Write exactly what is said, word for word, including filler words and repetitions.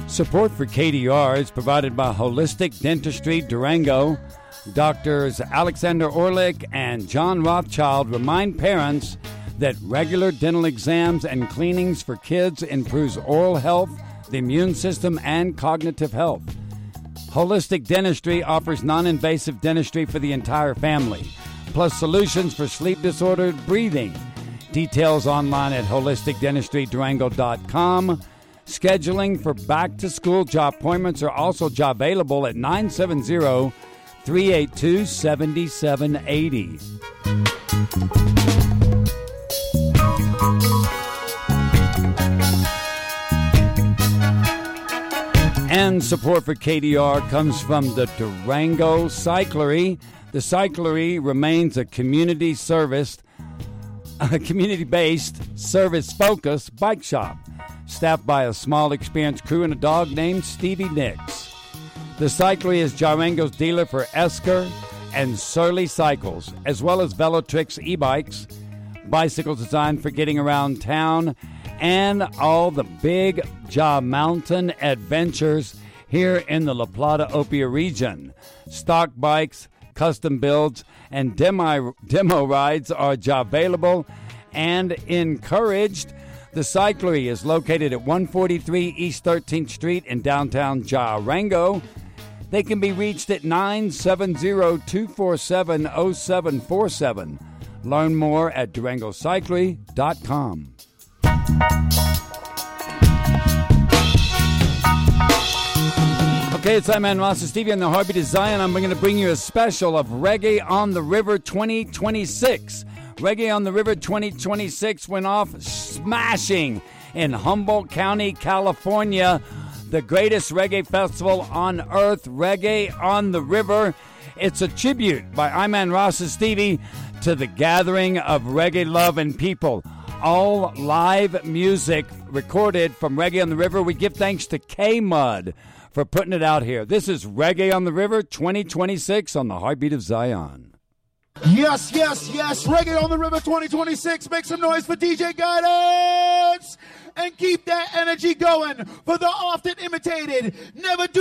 Support for K D R is provided by Holistic Dentistry Durango. Doctors Alexander Orlick and John Rothschild remind parents that regular dental exams and cleanings for kids improves oral health, the immune system, and cognitive health. Holistic Dentistry offers non-invasive dentistry for the entire family, plus solutions for sleep disordered breathing. Details online at holistic dentistry durango dot com. Scheduling for back-to-school job appointments are also job available at nine seven zero, three eight two, seven seven eight zero. And support for K D R comes from the Durango Cyclery. The Cyclery remains a community service, a community-based, service-focused bike shop, staffed by a small, experienced crew and a dog named Stevie Nicks. The Cyclery is Durango's dealer for Esker and Surly cycles, as well as Velotrix e-bikes, bicycles designed for getting around town, and all the big job mountain adventures here in the La Plata Opia region. Stock bikes, custom builds, and demo, demo rides are job available and encouraged. The Cyclery is located at one forty-three East thirteenth Street in downtown Durango. They can be reached at nine seven zero, two four seven, zero seven four seven. Learn more at durango cyclery dot com. Okay, it's I'm Rasa Stevie on the Heartbeat of Zion. I'm going to bring you a special of Reggae on the River twenty twenty-six. Reggae on the River twenty twenty-six went off smashing in Humboldt County, California. The greatest reggae festival on earth, Reggae on the River. It's a tribute by I'm Rasa Stevie to the gathering of reggae love and people. All live music recorded from Reggae on the River. We give thanks to K-Mud for putting it out here. This is Reggae on the River twenty twenty-six on the Heartbeat of Zion. Yes, yes, yes. Reggae on the River twenty twenty-six. Make some noise for D J Guidance. And keep that energy going for the often imitated, never do